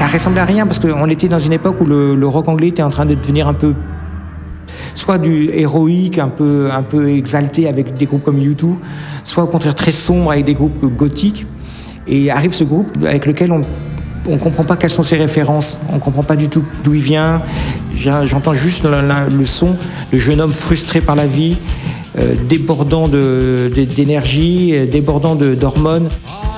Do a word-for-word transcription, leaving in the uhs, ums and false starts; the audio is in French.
ressemblait à rien parce qu'on était dans une époque où le, le rock anglais était en train de devenir un peu soit du héroïque, un peu, un peu exalté avec des groupes comme U deux, soit au contraire très sombre avec des groupes gothiques. Et arrive ce groupe avec lequel on on ne comprend pas quelles sont ses références, on ne comprend pas du tout d'où il vient. J'entends juste le, le son, le jeune homme frustré par la vie, euh, débordant de, de, d'énergie, débordant de, d'hormones.